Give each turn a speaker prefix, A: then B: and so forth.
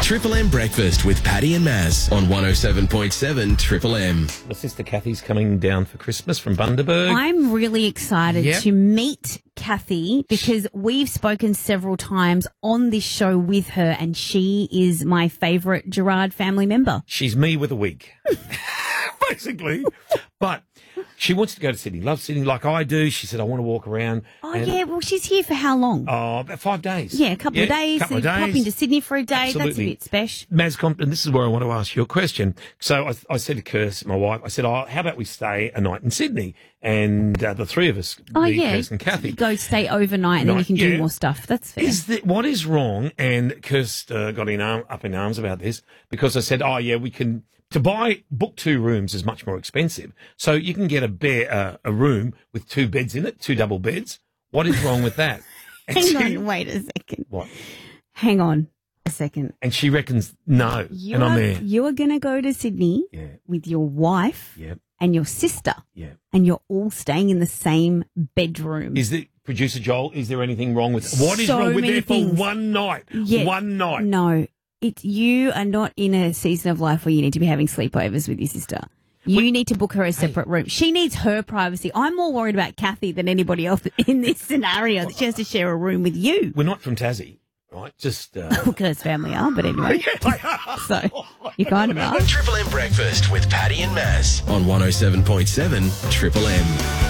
A: Triple M Breakfast with Paddy and Maz on 107.7 Triple M.
B: My sister Kathy's coming down for Christmas from Bundaberg.
C: I'm really excited to meet Kathy because we've spoken several times on this show with her and she is my favourite Gerard family member.
B: She's me with a wig, basically. But she wants to go to Sydney, loves Sydney like I do. She said, I want to walk around.
C: Oh, yeah. Well, she's here for how long?
B: Oh, about 5 days.
C: Yeah, a couple of days. Pop into Sydney for a day.
B: Absolutely.
C: That's a bit special.
B: Maz Compton, this is where I want to ask you a question. So I said to Kirst, my wife, I said, how about we stay a night in Sydney? And the three of us, Kirst and Kathy.
C: Go stay overnight and then you can do more stuff. That's fair.
B: What is wrong? And Kirst got up in arms about this because I said, we can... To book 2 rooms is much more expensive. So you can get a room with 2 beds in it, 2 double beds. What is wrong with that?
C: Hang on, wait a second.
B: What?
C: Hang on a second.
B: And she reckons no. And I'm there.
C: You're going to go to Sydney with your wife and your sister. Yeah. And you're all staying in the same bedroom.
B: Is it, Producer Joel, is there anything wrong with it? What is wrong with it for one night?
C: Yeah.
B: One night.
C: No. You are not in a season of life where you need to be having sleepovers with your sister. You need to book her a separate room. She needs her privacy. I'm more worried about Kathy than anybody else in this scenario that she has to share a room with you.
B: We're not from Tassie, right? Just...
C: Kirst's family are, but anyway. So, you kind of are.
A: Triple M Breakfast with Paddy and Maz on 107.7 Triple M.